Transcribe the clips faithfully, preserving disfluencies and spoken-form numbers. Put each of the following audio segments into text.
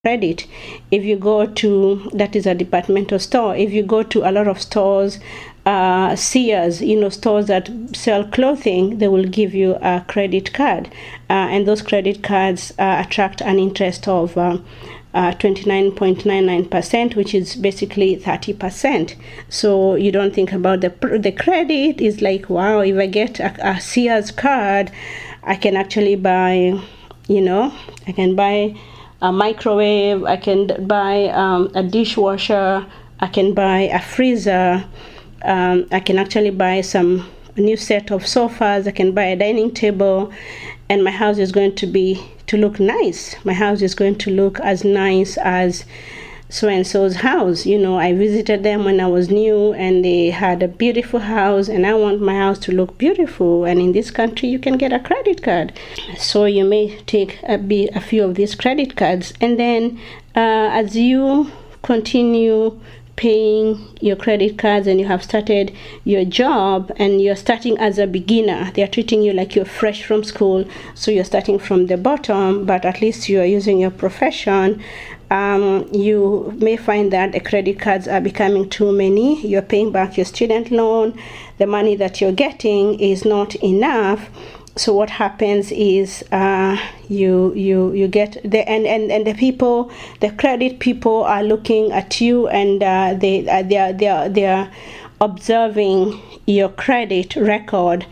credit. If you go to, that is a departmental store, if you go to a lot of stores, uh, Sears, you know, stores that sell clothing, they will give you a credit card. Uh, and those credit cards uh, attract an interest of uh, uh, twenty-nine point nine nine percent, which is basically thirty percent. So you don't think about the, the credit. It's like, wow, if I get a, a Sears card, I can actually buy, you know, I can buy a microwave, I can buy um, a dishwasher, I can buy a freezer, um, I can actually buy some a new set of sofas, I can buy a dining table, and my house is going to be to look nice. My house is going to look as nice as so and so's house. You know, I visited them when I was new and they had a beautiful house, and I want my house to look beautiful. And in this country you can get a credit card, so you may take a, be, a few of these credit cards, and then uh, as you continue paying your credit cards and you have started your job and you're starting as a beginner, they're treating you like you're fresh from school, so you're starting from the bottom, but at least you're using your profession. Um, you may find that the credit cards are becoming too many. You're paying back your student loan. The money that you're getting is not enough. So what happens is uh, you you you get the and, and, and the people, the credit people are looking at you, and uh, they uh, they are they are they are observing your credit record.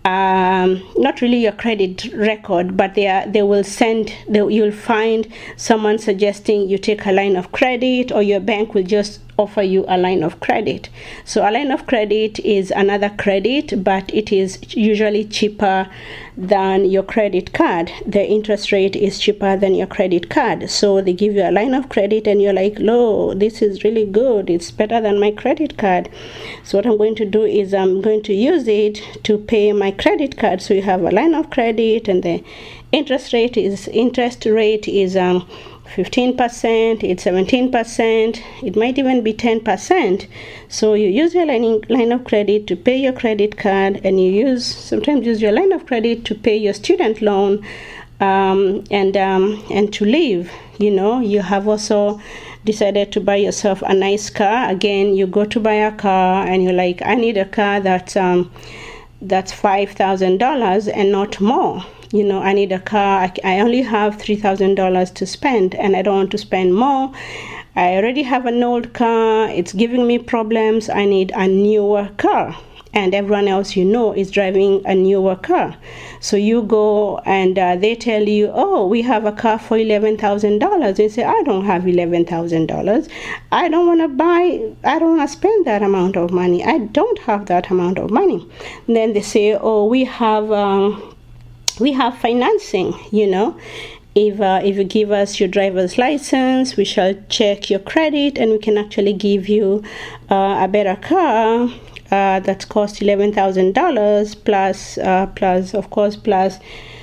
Um, not really your credit record, but they are, they will send, they, you'll find someone suggesting you take a line of credit, or your bank will just offer you a line of credit. So a line of credit is another credit, but it is usually cheaper than your credit card. The interest rate is cheaper than your credit card. So they give you a line of credit and you're like, "Lo, this is really good. It's better than my credit card." So what I'm going to do is I'm going to use it to pay my credit card. So you have a line of credit, and the interest rate is interest rate is um fifteen percent, it's seventeen percent, it might even be ten percent. So you use your line, line of credit to pay your credit card, and you use sometimes use your line of credit to pay your student loan, um, and um, and to live. You know, you have also decided to buy yourself a nice car. Again, you go to buy a car and you're like, I need a car that's um that's five thousand dollars and not more. You know, I need a car. I, I only have three thousand dollars to spend, and I don't want to spend more. I already have an old car. It's giving me problems. I need a newer car. And everyone else you know is driving a newer car. So you go and uh, they tell you, "Oh, we have a car for eleven thousand dollars. You say, "I don't have eleven thousand dollars. I don't want to buy, I don't want to spend that amount of money. I don't have that amount of money." And then they say, "Oh, we have... Um, we have financing, you know. If uh, if you give us your driver's license, we shall check your credit, and we can actually give you uh, a better car uh, that costs eleven thousand dollars plus uh, plus of course plus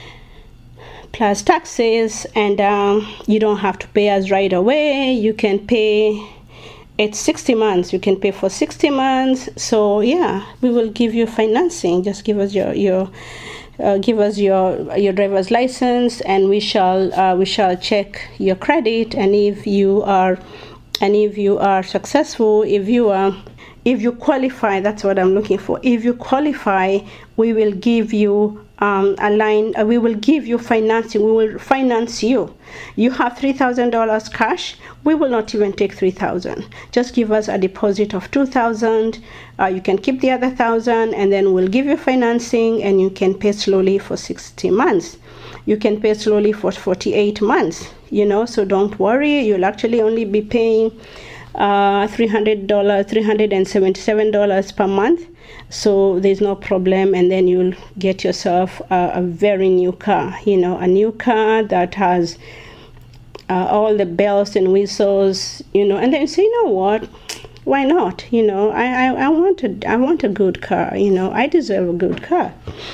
plus taxes, and um, you don't have to pay us right away. You can pay." It's sixty months. You can pay for sixty months. So yeah, we will give you financing. Just give us your your uh, give us your your driver's license, and we shall uh, we shall check your credit. And if you are and if you are successful, if you are if you qualify, that's what I'm looking for. If you qualify, we will give you um, a line. Uh, we will give you financing. We will finance you. You have three thousand dollars cash. We will not even take three thousand. Just give us a deposit of two thousand. Uh, you can keep the other thousand, and then we'll give you financing, and you can pay slowly for sixty months. You can pay slowly for forty-eight months. You know, so don't worry. You'll actually only be paying uh, three hundred dollars, three hundred seventy-seven dollars per month. So there's no problem, and then you'll get yourself a, a very new car. You know, a new car that has Uh, all the bells and whistles, you know, and then you say, "You know what? Why not? You know, I, I, I want a, I want a good car. You know, I deserve a good car."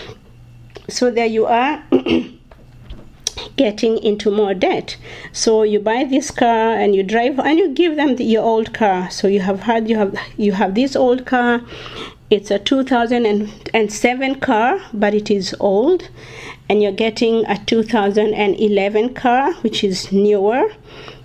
So there you are, getting into more debt. So you buy this car and you drive, and you give them the, your old car. So you have had, you have, you have this old car. It's a two thousand seven car, but it is old. And you're getting a two thousand eleven car, which is newer.